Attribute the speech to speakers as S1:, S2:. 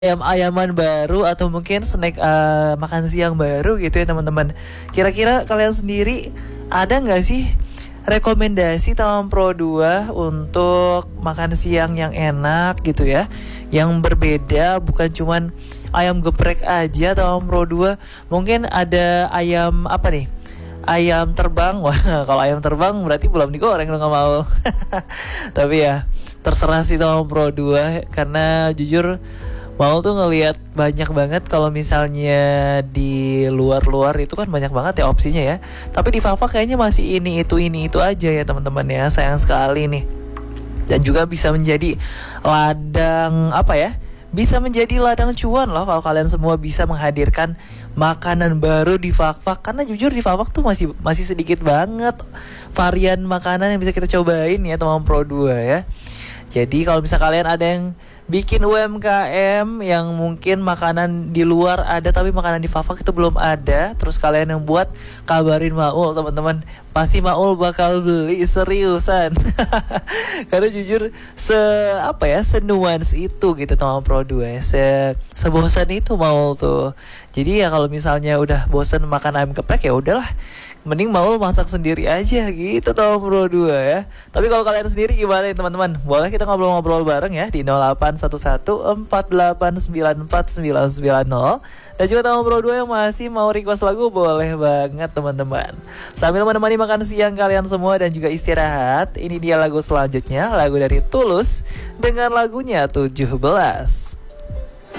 S1: ayam-ayaman baru atau mungkin snack makan siang baru gitu ya teman-teman. Kira-kira kalian sendiri ada nggak sih rekomendasi Tamam Pro 2 untuk makan siang yang enak gitu ya, yang berbeda, bukan cuman ayam geprek aja Tamam Pro 2. Mungkin ada ayam apa nih, ayam terbang. Wah, kalau ayam terbang berarti belum digoreng dong, nggak mau. Tapi ya terserah sih Tamam Pro 2, karena jujur mau tuh ngelihat banyak banget kalau misalnya di luar-luar itu kan banyak banget ya opsinya ya. Tapi di Fafa kayaknya masih ini itu aja ya teman-teman ya. Sayang sekali nih. Dan juga bisa menjadi ladang apa ya? Bisa menjadi ladang cuan loh kalau kalian semua bisa menghadirkan makanan baru di Fakfak. Karena jujur di Fakfak tuh masih sedikit banget varian makanan yang bisa kita cobain ya Tamam Pro 2 ya. Jadi kalau bisa kalian ada yang bikin UMKM yang mungkin makanan di luar ada tapi makanan di Fakfak itu belum ada, terus kalian yang buat, kabarin Maul teman-teman. Pasti Maul bakal beli seriusan. Karena jujur senuans itu gitu Tamam Pro 2. Sebosan itu Maul tuh. Jadi ya kalau misalnya udah bosan makan ayam geprek ya udahlah, mending Maul masak sendiri aja gitu Tamam Pro 2 ya. Tapi kalau kalian sendiri gimana ya teman-teman? Boleh kita ngobrol-ngobrol bareng ya di 081148949990. Dan juga Tamam Pro 2 yang masih mau request lagu boleh banget teman-teman. Sambil menemani makan siang kalian semua dan juga istirahat, ini dia lagu selanjutnya, lagu dari Tulus dengan lagunya 17.